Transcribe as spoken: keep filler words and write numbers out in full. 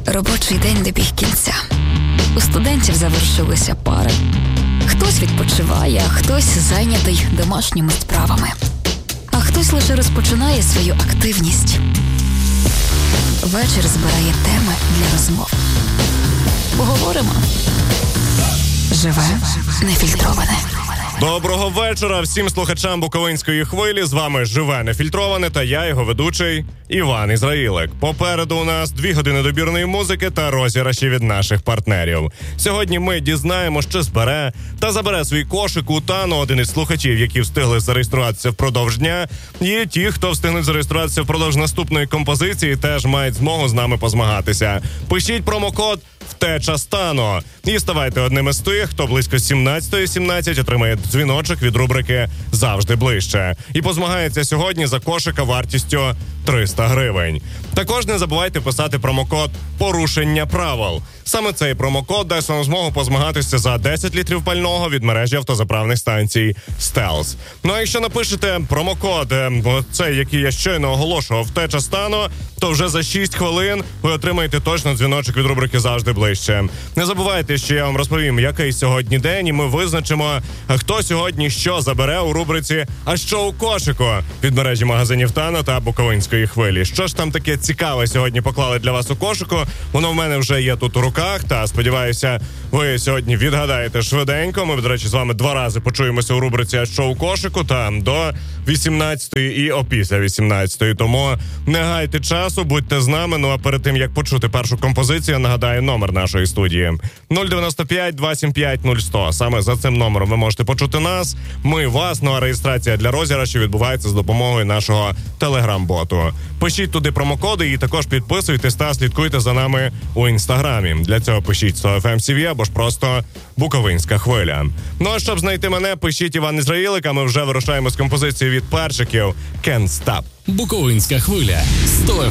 Робочий день добіг кінця. У студентів завершилися пари. Хтось відпочиває, а хтось зайнятий домашніми справами. А хтось лише розпочинає свою активність. Вечір збирає теми для розмов. Поговоримо. Живе нефільтроване. Доброго вечора всім слухачам Буковинської хвилі. З вами Живе нефільтроване та я, його ведучий Іван Ізраїлик. Попереду у нас дві години добірної музики та розіграші від наших партнерів. Сьогодні ми дізнаємо, що збере та забере свій кошик у Тану один із слухачів, які встигли зареєструватися впродовж дня. І ті, хто встигнуть зареєструватися впродовж наступної композиції, теж мають змогу з нами позмагатися. Пишіть промокод «Втеча Стану» і ставайте одним із тих, хто близько сімнадцятої сімнадцять отримає дзвіночок від рубрики «Завжди ближче». І позмагається сьогодні за кошика вартістю триста гривень. Також не забувайте писати промокод «Порушення правил». Саме цей промокод дасть вам змогу позмагатися за десять літрів пального від мережі автозаправних станцій «Стелс». Ну а якщо напишете промокод, цей, який я щойно оголошував, «Втеча Стану», то вже за шість хвилин ви отримаєте точно дзвіночок від рубрики «Завжди ближче». Не забувайте, що я вам розповім, який сьогодні день, і ми визначимо, хто сьогодні що забере у рубриці «А що у кошику» від мережі магазинів Тану та Буковинської хвилі. Що ж там таке цікаве сьогодні поклали для вас у кошику? Воно в мене вже є тут у руках, та сподіваюся, ви сьогодні відгадаєте швиденько. Ми, до речі, з вами два рази почуємося у рубриці «А що у кошику» там до вісімнадцятої і опісля вісімнадцятої. Тому не гайте часу, будьте з нами. Ну а перед тим, як почути першу композицію, я нагадаю номер нашої студії. нуль дев'яносто п'ять два сім п'ять нуль сто. Саме за цим номером ви можете почути нас, ми вас. Ну а реєстрація для розіграшу відбувається з допомогою нашого телеграм-боту. Пишіть туди промокоди і також підписуйтесь та слідкуйте за нами у інстаграмі. Для цього пишіть сто еф ем сі ві або ж просто Буковинська хвиля. Ну а щоб знайти мене, пишіть Іван Ізраїлик, а ми вже вирушаємо з композицією від перчиків «Can't Stop». Буковинська хвиля. сто